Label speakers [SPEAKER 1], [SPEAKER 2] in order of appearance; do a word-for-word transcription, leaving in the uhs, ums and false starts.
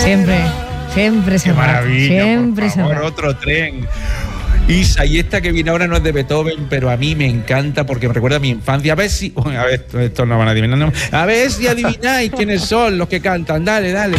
[SPEAKER 1] Siempre, siempre se
[SPEAKER 2] Qué maravilla,
[SPEAKER 1] siempre
[SPEAKER 2] por favor,
[SPEAKER 1] se
[SPEAKER 2] otro tren. Isa, y esta que viene ahora no es de Beethoven, pero a mí me encanta porque me recuerda a mi infancia. A ver si... Uy, a ver, estos no van a adivinar. No. A ver si adivináis quiénes son los que cantan. Dale, dale.